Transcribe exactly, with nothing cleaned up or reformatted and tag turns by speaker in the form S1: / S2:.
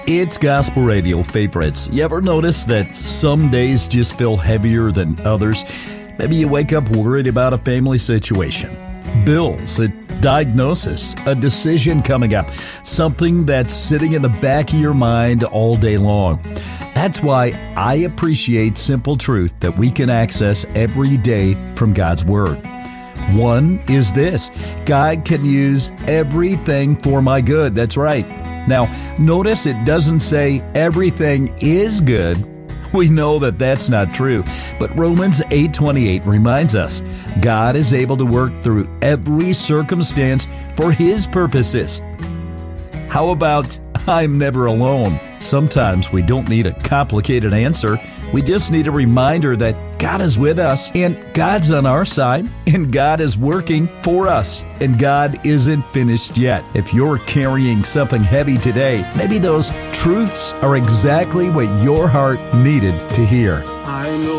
S1: It's Gospel Radio Favorites. You ever notice that some days just feel heavier than others? Maybe you wake up worried about a family situation, bills, a diagnosis, a decision coming up, something that's sitting in the back of your mind all day long. That's why I appreciate simple truth that we can access every day from God's Word. One is this: God can use everything for my good. That's right. Now, notice it doesn't say everything is good. We know that that's not true. But Romans eight twenty-eight reminds us God is able to work through every circumstance for His purposes. How about I'm never alone? Sometimes we don't need a complicated answer. We just need a reminder that God is with us, and God's on our side, and God is working for us, and God isn't finished yet. If you're carrying something heavy today, maybe those truths are exactly what your heart needed to hear.
S2: I know